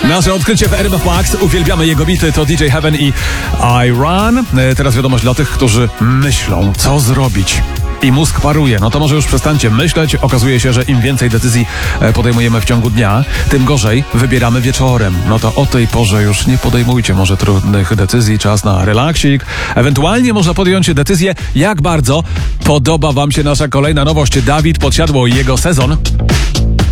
Nasze odkrycie w RMF Max. Uwielbiamy jego bity. To DJ Heaven i I Run. Teraz wiadomość dla tych, którzy myślą, co zrobić. I mózg paruje. No to może już przestańcie myśleć. Okazuje się, że im więcej decyzji podejmujemy w ciągu dnia, tym gorzej wybieramy wieczorem. No to o tej porze już nie podejmujcie może trudnych decyzji. Czas na relaksik. Ewentualnie można podjąć decyzję, jak bardzo podoba wam się nasza kolejna nowość. Dawid Podsiadło i jego sezon.